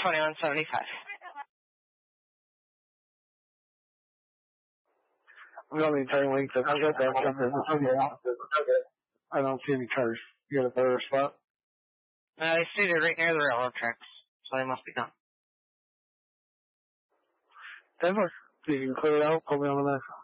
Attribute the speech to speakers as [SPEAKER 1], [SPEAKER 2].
[SPEAKER 1] 2175.
[SPEAKER 2] I'm going to turn length. I've got that. I don't see any cars. You got a better spot?
[SPEAKER 1] They seated right near the railroad tracks, so they must be done.
[SPEAKER 2] Denver, so you can clear it out, pull me on the next one.